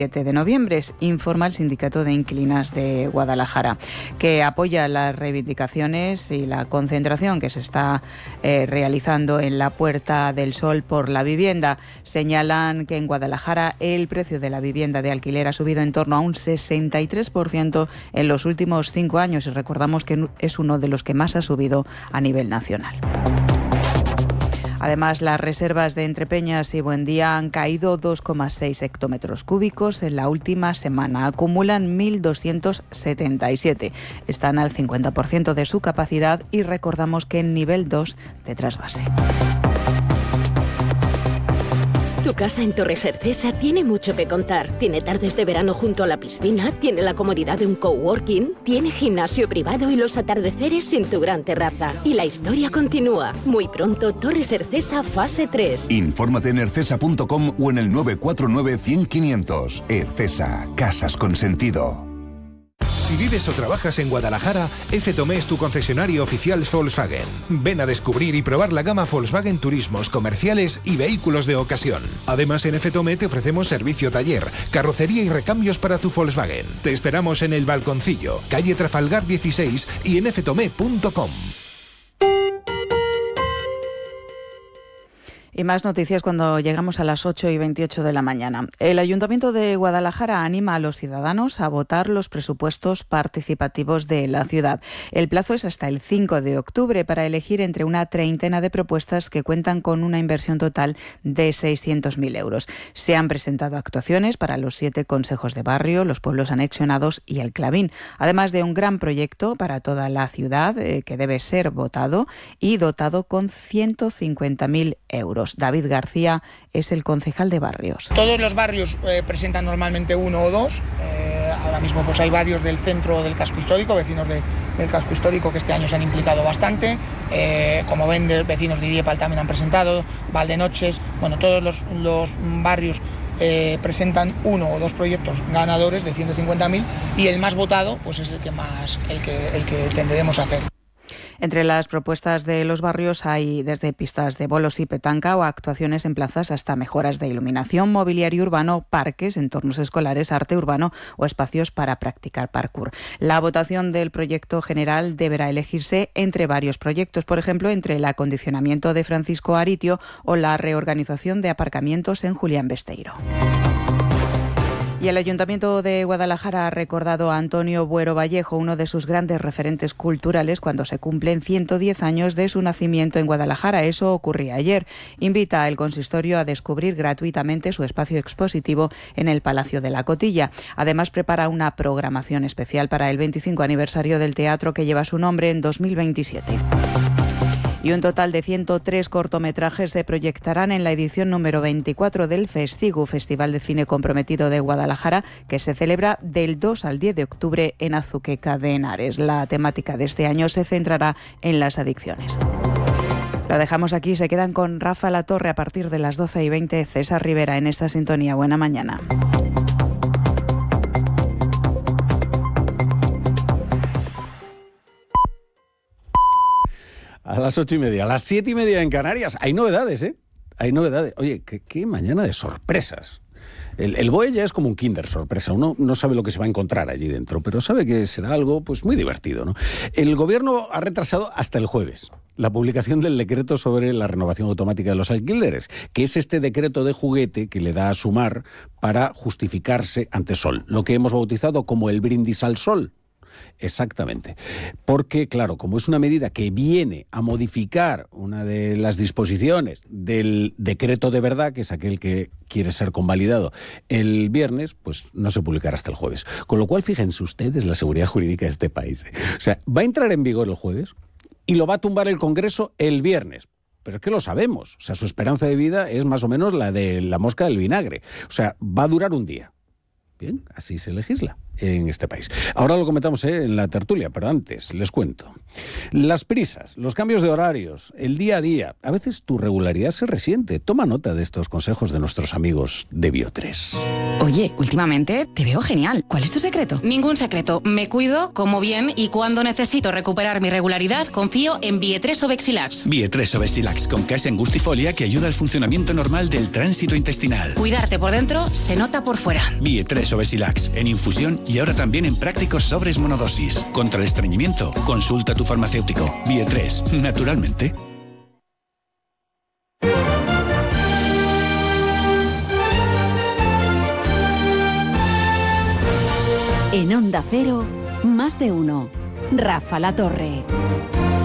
7 de noviembre, informa el Sindicato de Inquilinas de Guadalajara, que apoya las reivindicaciones y la concentración que se está realizando en la Puerta del Sol por la vivienda. Señalan que en Guadalajara el precio de la vivienda de alquiler ha subido en torno a un 63% en los últimos 5 años y recordamos que es uno de los que más ha subido a nivel nacional. Además, las reservas de Entrepeñas y Buendía han caído 2,6 hectómetros cúbicos en la última semana. Acumulan 1.277. Están al 50% de su capacidad y recordamos que en nivel 2 de trasvase. Tu casa en Torres Ercesa tiene mucho que contar. Tiene tardes de verano junto a la piscina, tiene la comodidad de un coworking, tiene gimnasio privado y los atardeceres sin tu gran terraza. Y la historia continúa. Muy pronto, Torres Ercesa fase 3. Infórmate en ercesa.com o en el 949 100 500. Ercesa, casas con sentido. Si vives o trabajas en Guadalajara, F. Tomé es tu concesionario oficial Volkswagen. Ven a descubrir y probar la gama Volkswagen Turismos, comerciales y vehículos de ocasión. Además, en F. Tomé te ofrecemos servicio taller, carrocería y recambios para tu Volkswagen. Te esperamos en El Balconcillo, calle Trafalgar 16 y en ftome.com. Y más noticias cuando llegamos a las 8:28 de la mañana. El Ayuntamiento de Guadalajara anima a los ciudadanos a votar los presupuestos participativos de la ciudad. El plazo es hasta el 5 de octubre para elegir entre una treintena de propuestas que cuentan con una inversión total de 600.000 euros. Se han presentado actuaciones para los 7 consejos de barrio, los pueblos anexionados y el Clavín, además de un gran proyecto para toda la ciudad que debe ser votado y dotado con 150.000 euros. David García es el concejal de barrios. Todos los barrios presentan normalmente 1 o 2. Ahora mismo pues hay varios del centro del casco histórico, vecinos del casco histórico que este año se han implicado bastante. Como ven, vecinos de Idiepal también han presentado, Valdenoches, bueno, todos los barrios presentan 1 o 2 proyectos ganadores de 150.000 y el más votado pues es el que tendremos a hacer. Entre las propuestas de los barrios hay desde pistas de bolos y petanca o actuaciones en plazas hasta mejoras de iluminación, mobiliario urbano, parques, entornos escolares, arte urbano o espacios para practicar parkour. La votación del proyecto general deberá elegirse entre varios proyectos, por ejemplo, entre el acondicionamiento de Francisco Aritio o la reorganización de aparcamientos en Julián Besteiro. Y el Ayuntamiento de Guadalajara ha recordado a Antonio Buero Vallejo, uno de sus grandes referentes culturales, cuando se cumplen 110 años de su nacimiento en Guadalajara. Eso ocurría ayer. Invita al consistorio a descubrir gratuitamente su espacio expositivo en el Palacio de la Cotilla. Además, prepara una programación especial para el 25 aniversario del teatro que lleva su nombre en 2027. Y un total de 103 cortometrajes se proyectarán en la edición número 24 del Festigu, Festival de Cine Comprometido de Guadalajara, que se celebra del 2 al 10 de octubre en Azuqueca de Henares. La temática de este año se centrará en las adicciones. Lo dejamos aquí, se quedan con Rafa Latorre a partir de las 12:20. César Rivera en esta sintonía. Buena mañana. A las 8:30, a las 7:30 en Canarias. Hay novedades, ¿eh? Hay novedades. Oye, qué mañana de sorpresas. El BOE ya es como un Kinder sorpresa. Uno no sabe lo que se va a encontrar allí dentro, pero sabe que será algo pues muy divertido, ¿no? El Gobierno ha retrasado hasta el jueves la publicación del decreto sobre la renovación automática de los alquileres, que es este decreto de juguete que le da a Sumar para justificarse ante Sol, lo que hemos bautizado como el brindis al sol. Exactamente. Porque, claro, como es una medida que viene a modificar una de las disposiciones del decreto de verdad, que es aquel que quiere ser convalidado el viernes, pues no se publicará hasta el jueves. Con lo cual, fíjense ustedes la seguridad jurídica de este país. O sea, va a entrar en vigor el jueves y lo va a tumbar el Congreso el viernes. Pero es que lo sabemos. O sea, su esperanza de vida es más o menos la de la mosca del vinagre. O sea, va a durar un día. Bien, así se legisla. en este país. Ahora lo comentamos en la tertulia, pero antes les cuento. Las prisas, los cambios de horarios, el día a día, a veces tu regularidad se resiente. Toma nota de estos consejos de nuestros amigos de Bio3. Oye, últimamente te veo genial. ¿Cuál es tu secreto? Ningún secreto. Me cuido, como bien y cuando necesito recuperar mi regularidad, confío en Bie3 Obexilax. Bie3 Obexilax con case angustifolia que ayuda al funcionamiento normal del tránsito intestinal. Cuidarte por dentro se nota por fuera. Bie3 Obexilax en infusión y ahora también en prácticos sobres monodosis. Contra el estreñimiento, consulta a tu farmacéutico. Bie3, naturalmente. En Onda Cero, más de uno. Rafa La Torre.